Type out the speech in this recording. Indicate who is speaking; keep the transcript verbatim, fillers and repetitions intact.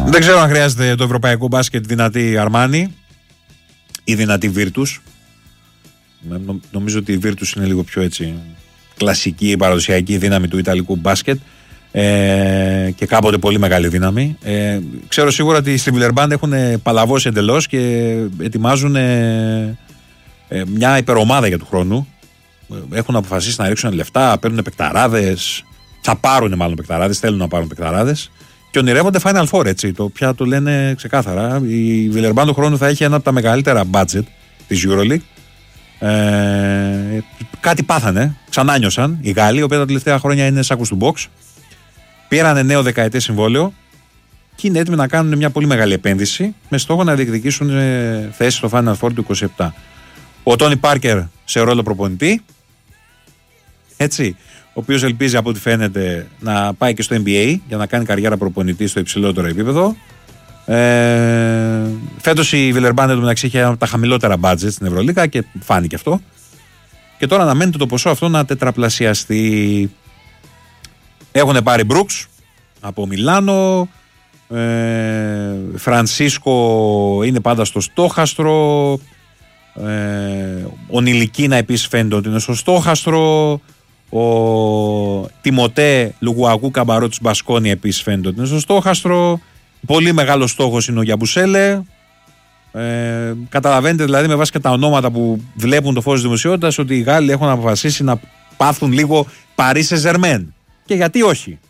Speaker 1: Δεν ξέρω αν χρειάζεται το ευρωπαϊκό μπάσκετ δυνατή Αρμάνι ή δυνατή Virtus. Νομίζω ότι η Virtus είναι λίγο πιο έτσι κλασική, παραδοσιακή δύναμη του ιταλικού μπάσκετ ε, και κάποτε πολύ μεγάλη δύναμη. Ε, ξέρω σίγουρα ότι στη Βιλερμπάν έχουν παλαβώσει εντελώς και ετοιμάζουν ε, ε, μια υπερομάδα για του χρόνου. Έχουν αποφασίσει να ρίξουν λεφτά, παίρνουν παικταράδες, θα πάρουν μάλλον παικταράδες, θέλουν να πάρουν παικταράδες και ονειρεύονται Final Four, έτσι. Το πια το λένε ξεκάθαρα. Η Βιλερμπάν του χρόνου θα έχει ένα από τα μεγαλύτερα budget της EuroLeague. Ε, κάτι πάθανε, ξανάνιωσαν οι Γάλλοι, οι οποίοι τα τελευταία χρόνια είναι σάκους του box. Πήρανε νέο δεκαετές συμβόλαιο και είναι έτοιμοι να κάνουν μια πολύ μεγάλη επένδυση με στόχο να διεκδικήσουν ε, θέση στο Final Four του είκοσι επτά. Ο Τόνι Πάρκερ σε ρόλο προπονητή, έτσι, ο οποίος ελπίζει από ό,τι φαίνεται να πάει και στο N B A για να κάνει καριέρα προπονητή στο υψηλότερο επίπεδο. Ε, φέτος η Βιλερμπάν εντωμεταξύ είχε τα χαμηλότερα budget στην Ευρωλίγα και φάνηκε αυτό. Και τώρα αναμένεται το ποσό αυτό να τετραπλασιαστεί. Έχουν πάρει Μπρουξ από Μιλάνο. Ε, Φρανσίσκο είναι πάντα στο στόχαστρο. Ε, ο Νιλικίνα επίσης φαίνεται ότι είναι στο στόχαστρο. Ο Τιμωτέ Λουγουακού Καμπαρό της Μπασκόνη επίσης φαίνεται ότι είναι στο στόχαστρο. Πολύ μεγάλο στόχος είναι ο Γιαμπουσέλε. Ε, καταλαβαίνετε δηλαδή με βάση και τα ονόματα που βλέπουν το φως της δημοσιότητας ότι οι Γάλλοι έχουν αποφασίσει να πάθουν λίγο Παρί Σεν Ζερμέν. Και γιατί όχι.